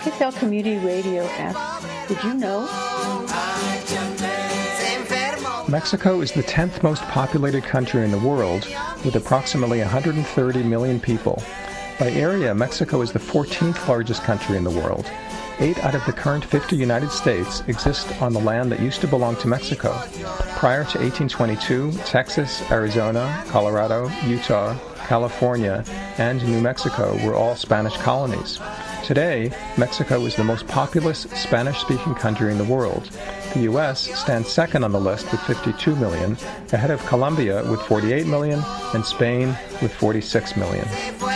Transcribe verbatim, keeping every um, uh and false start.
K F L Community Radio asks, did you know? Mexico is the tenth most populated country in the world, with approximately one hundred thirty million people. By area, Mexico is the fourteenth largest country in the world. Eight out of the current fifty United States exist on the land that used to belong to Mexico. Prior to eighteen twenty-two, Texas, Arizona, Colorado, Utah, California, and New Mexico were all Spanish colonies. Today, Mexico is the most populous Spanish-speaking country in the world. The U S stands second on the list with fifty-two million, ahead of Colombia with forty-eight million and Spain with forty-six million.